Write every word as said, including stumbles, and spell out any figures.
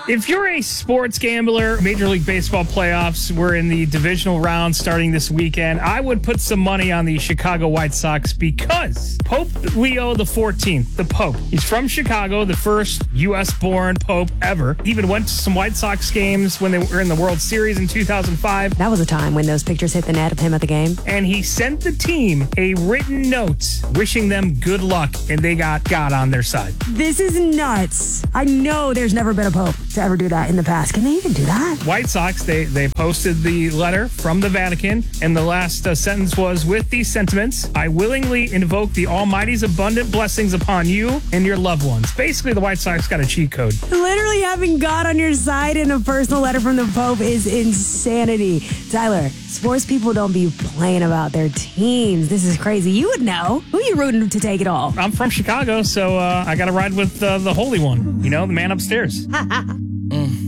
If you're a sports gambler, Major League Baseball playoffs, we're in the divisional round starting this weekend. I would put some money on the Chicago White Sox because Pope Leo the fourteenth, the Pope, he's from Chicago, the first U S-born Pope ever. He even went to some White Sox games when they were in the World Series in two thousand five. That was a time when those pictures hit the net of him at the game. And he sent the team a written note wishing them good luck, and they got God on their side. This is nuts. I know there's never been a Pope to ever do that in the past. Can they even do that? White Sox, they, they posted the letter from the Vatican, and the last uh, sentence was, with these sentiments, I willingly invoke the Almighty's abundant blessings upon you and your loved ones. Basically, the White Sox got a cheat code. Literally having God on your side in a personal letter from the Pope is insanity. Tyler, sports people don't be playing about their teams. This is crazy. You would know. Who are you rooting to take it all? I'm from Chicago, so uh, I got to ride with uh, the Holy One, you know, the man upstairs. Mm.